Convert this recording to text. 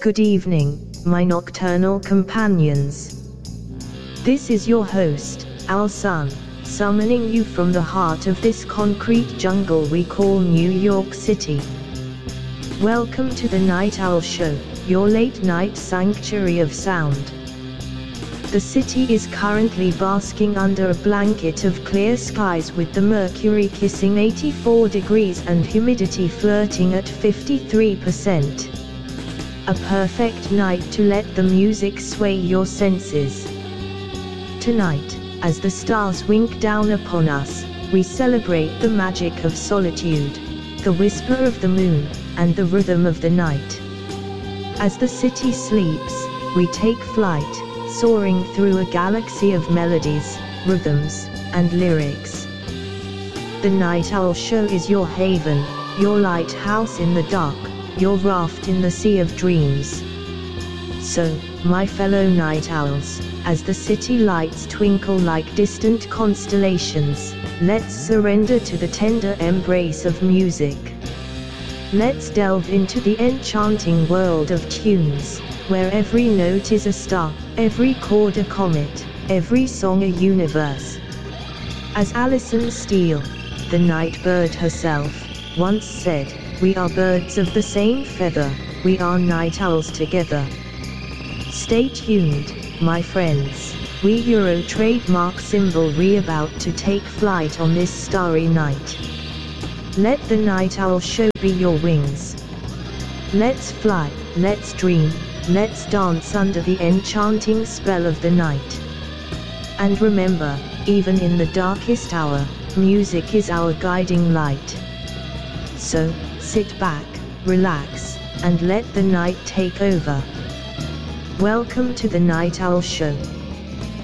Good evening, my nocturnal companions. This is your host, Al Sun, summoning you from the heart of this concrete jungle we call New York City. Welcome to the Night Owl Show, your late-night sanctuary of sound. The city is currently basking under a blanket of clear skies with the mercury kissing 84 degrees and humidity flirting at 53%. A perfect night to let the music sway your senses. Tonight, as the stars wink down upon us, we celebrate the magic of solitude, the whisper of the moon, and the rhythm of the night. As the city sleeps, we take flight, soaring through a galaxy of melodies, rhythms, and lyrics. The Night Owl Show is your haven, your lighthouse in the dark, your raft in the sea of dreams. So, my fellow night owls, as the city lights twinkle like distant constellations, let's surrender to the tender embrace of music. Let's delve into the enchanting world of tunes, where every note is a star, every chord a comet, every song a universe. As Alison Steele, the night bird herself, once said, "We are birds of the same feather, we are night owls together." Stay tuned, my friends, we Euro trademark symbolry about to take flight on this starry night. Let the Night Owl Show be your wings. Let's fly, let's dream, let's dance under the enchanting spell of the night. And remember, even in the darkest hour, music is our guiding light. So, sit back, relax, and let the night take over. Welcome to the Night Owl Show.